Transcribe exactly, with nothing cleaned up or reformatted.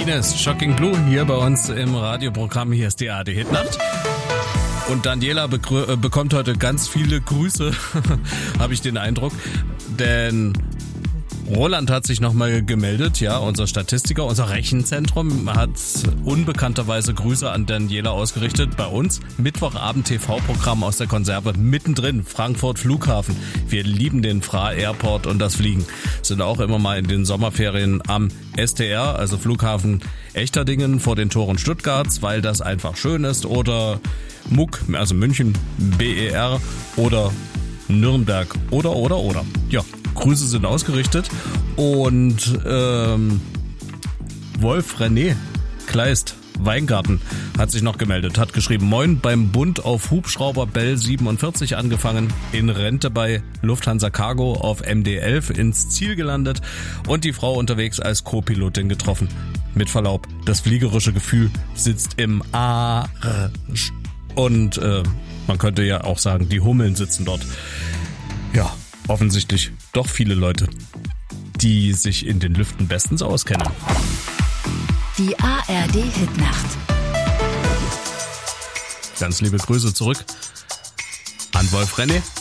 Ines, Shocking Blue hier bei uns im Radioprogramm. Hier ist die A R D Hitnacht. Und Daniela begrü- äh, bekommt heute ganz viele Grüße, habe ich den Eindruck. Denn Roland hat sich nochmal gemeldet, ja, unser Statistiker, unser Rechenzentrum hat unbekannterweise Grüße an Daniela ausgerichtet bei uns. Mittwochabend-T V-Programm aus der Konserve, mittendrin, Frankfurt Flughafen. Wir lieben den F R A Airport und das Fliegen. Sind auch immer mal in den Sommerferien am S T R, also Flughafen Echterdingen vor den Toren Stuttgarts, weil das einfach schön ist. Oder M U C, also München, B E R oder Nürnberg oder, oder, oder. Ja. Grüße sind ausgerichtet und ähm, Wolf René Kleist Weingarten hat sich noch gemeldet, hat geschrieben: Moin, beim Bund auf Hubschrauber Bell siebenundvierzig angefangen, in Rente bei Lufthansa Cargo auf M D elf ins Ziel gelandet und die Frau unterwegs als Co-Pilotin getroffen. Mit Verlaub, das fliegerische Gefühl sitzt im Arsch. Und äh, man könnte ja auch sagen, die Hummeln sitzen dort. Ja, offensichtlich doch viele Leute, die sich in den Lüften bestens auskennen. Die A R D Hitnacht. Ganz liebe Grüße zurück an Wolf René.